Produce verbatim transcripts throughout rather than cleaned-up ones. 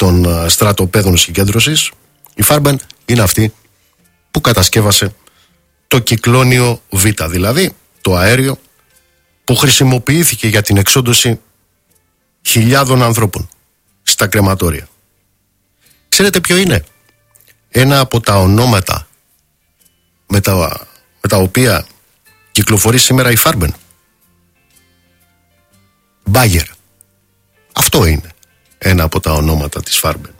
των στρατοπέδων συγκέντρωσης. Η Farben είναι αυτή που κατασκεύασε το κυκλώνιο Β, δηλαδή το αέριο που χρησιμοποιήθηκε για την εξόντωση χιλιάδων ανθρώπων στα κρεματόρια. Ξέρετε ποιο είναι? Ένα από τα ονόματα με τα, με τα οποία κυκλοφορεί σήμερα η Farben. Bayer. Αυτό είναι ένα από τα ονόματα της Farben.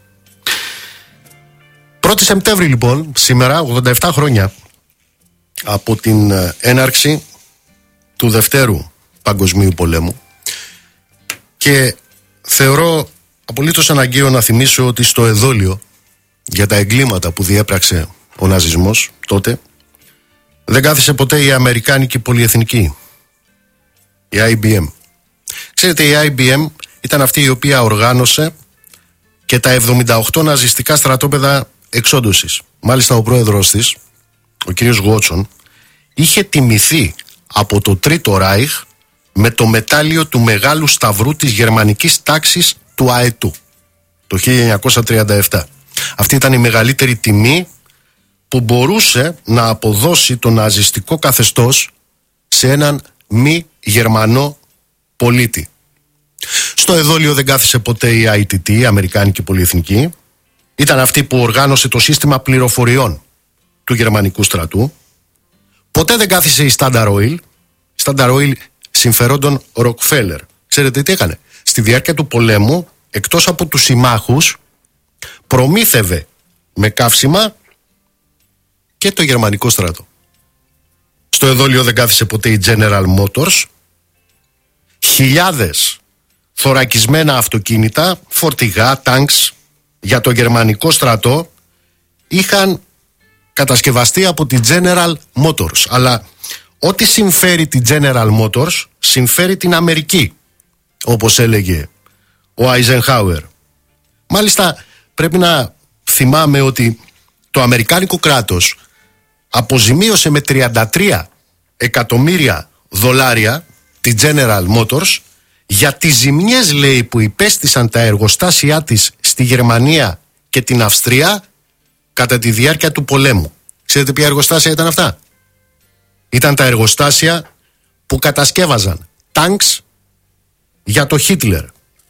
πρώτη Σεπτέμβρη λοιπόν, σήμερα, ογδόντα επτά χρόνια από την έναρξη του Δευτέρου Παγκοσμίου Πολέμου, και θεωρώ απολύτως αναγκαίο να θυμίσω ότι στο εδόλιο για τα εγκλήματα που διέπραξε ο ναζισμός τότε δεν κάθισε ποτέ η Αμερικάνικη πολυεθνική, η άι μπι εμ. Ξέρετε, η άι μπι εμ ήταν αυτή η οποία οργάνωσε και τα εβδομήντα οκτώ ναζιστικά στρατόπεδα εξόντωσης. Μάλιστα ο πρόεδρος της, ο κύριος Γουότσον, είχε τιμηθεί από το Τρίτο Ράιχ με το μετάλλιο του Μεγάλου Σταυρού της γερμανικής τάξης του Αετού το χίλια εννιακόσια τριάντα επτά. Αυτή ήταν η μεγαλύτερη τιμή που μπορούσε να αποδώσει το ναζιστικό καθεστώς σε έναν μη Γερμανό πολίτη. Στο εδόλιο δεν κάθισε ποτέ η άι τι τι, η Αμερικάνικη Πολυεθνική. Ήταν αυτή που οργάνωσε το σύστημα πληροφοριών του γερμανικού στρατού. Ποτέ δεν κάθισε η Standard Oil. Η Standard Oil συμφερόντων Rockefeller. Ξέρετε τι έκανε? Στη διάρκεια του πολέμου, εκτός από τους συμμάχους, προμήθευε με καύσιμα και το γερμανικό στρατό. Στο εδόλιο δεν κάθισε ποτέ η General Motors. Χιλιάδες θωρακισμένα αυτοκίνητα, φορτηγά, τάγκς για το γερμανικό στρατό είχαν κατασκευαστεί από τη General Motors. Αλλά ό,τι συμφέρει τη General Motors συμφέρει την Αμερική, όπως έλεγε ο Άιζενχάουερ. Μάλιστα πρέπει να θυμάμαι ότι το αμερικάνικο κράτος αποζημίωσε με τριάντα τρία εκατομμύρια δολάρια τη General Motors για τις ζημιές, λέει, που υπέστησαν τα εργοστάσια της στη Γερμανία και την Αυστρία κατά τη διάρκεια του πολέμου. Ξέρετε ποια εργοστάσια ήταν αυτά? Ήταν τα εργοστάσια που κατασκεύαζαν τάγκς για το Χίτλερ.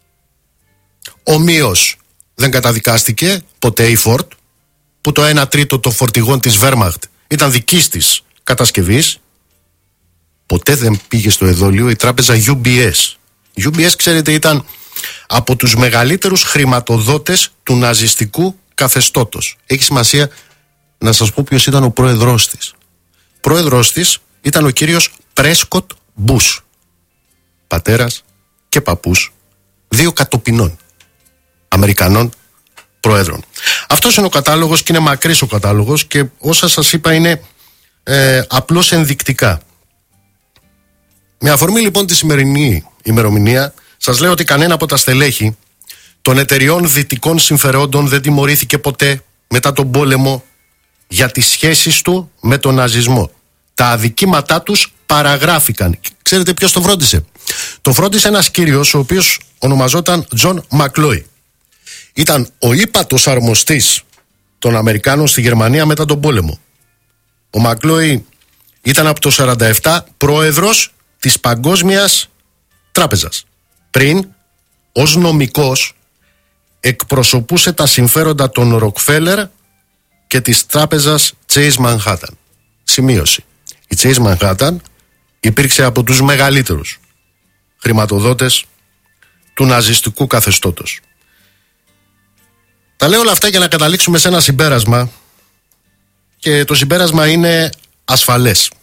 Ομοίως δεν καταδικάστηκε ποτέ η Ford, που το ένα τρίτο των φορτηγών της Wehrmacht ήταν δικής της κατασκευής. Ποτέ δεν πήγε στο εδόλιο η τράπεζα γιου μπι ες. Η γιου μπι ες, ξέρετε, ήταν από τους μεγαλύτερους χρηματοδότες του ναζιστικού καθεστώτος. Έχει σημασία να σας πω ποιος ήταν ο πρόεδρός της. Πρόεδρος της ήταν ο κύριος Πρέσκοτ Μπους, πατέρας και παππούς δύο κατοπινών Αμερικανών προέδρων. Αυτός είναι ο κατάλογος και είναι μακρύς ο κατάλογος, και όσα σας είπα είναι ε, απλώς ενδεικτικά. Με αφορμή λοιπόν τη σημερινή ημερομηνία, σας λέω ότι κανένα από τα στελέχη των εταιριών δυτικών συμφερόντων δεν τιμωρήθηκε ποτέ μετά τον πόλεμο για τις σχέσεις του με τον ναζισμό. Τα αδικήματά τους παραγράφηκαν. Ξέρετε ποιος το φρόντισε? Το φρόντισε ένας κύριος ο οποίος ονομαζόταν Τζον Μακλόι. Ήταν ο ύπατος αρμοστής των Αμερικάνων στη Γερμανία μετά τον πόλεμο. Ο Μακλόι ήταν από το σαράντα επτά πρόεδρος της Παγκόσμιας Τράπεζας. Πριν, ως νομικός, εκπροσωπούσε τα συμφέροντα των Ροκφέλερ και της τράπεζας Chase Manhattan. Σημείωση. Η Chase Manhattan υπήρξε από τους μεγαλύτερους χρηματοδότες του ναζιστικού καθεστώτος. Τα λέω όλα αυτά για να καταλήξουμε σε ένα συμπέρασμα, και το συμπέρασμα είναι ασφαλές.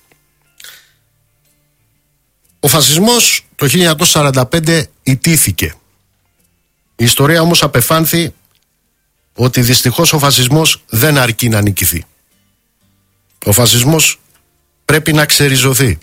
Ο φασισμός το χίλια εννιακόσια σαράντα πέντε ιτήθηκε. Η ιστορία όμως απεφάνθη ότι δυστυχώς ο φασισμός δεν αρκεί να νικηθεί. Ο φασισμός πρέπει να ξεριζωθεί.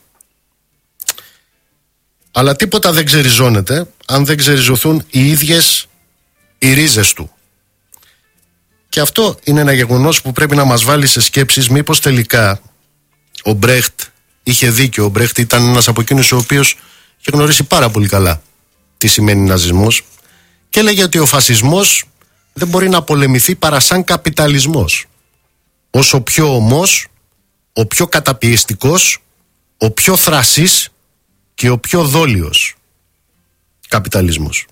Αλλά τίποτα δεν ξεριζώνεται αν δεν ξεριζωθούν οι ίδιες οι ρίζες του. Και αυτό είναι ένα γεγονός που πρέπει να μας βάλει σε σκέψεις μήπως τελικά ο Μπρέχτ είχε δίκιο. Ο Μπρέχτ ήταν ένας από εκείνους ο οποίος είχε γνωρίσει πάρα πολύ καλά τι σημαίνει ναζισμός, και έλεγε ότι ο φασισμός δεν μπορεί να πολεμηθεί παρά σαν καπιταλισμός. Όσο πιο ομός, ο πιο καταπιεστικός, ο πιο θρασής και ο πιο δόλιος καπιταλισμός.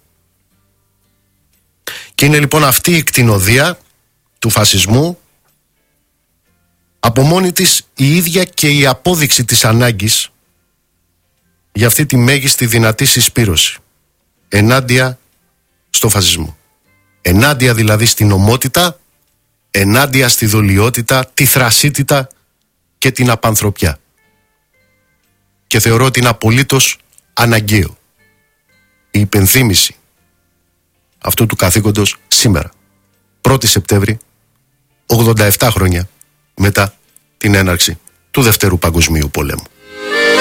Και είναι λοιπόν αυτή η κτηνοδία του φασισμού από μόνη της η ίδια και η απόδειξη της ανάγκης για αυτή τη μέγιστη δυνατή συσπήρωση ενάντια στο φασισμό. Ενάντια δηλαδή στην ομότητα, ενάντια στη δολιότητα, τη θρασίτητα και την απανθρωπιά. Και θεωρώ ότι είναι απολύτως αναγκαίο η υπενθύμηση αυτού του καθήκοντος σήμερα, πρώτη Σεπτέμβρη, ογδόντα επτά χρόνια μετά την έναρξη του Δευτέρου Παγκοσμίου Πολέμου.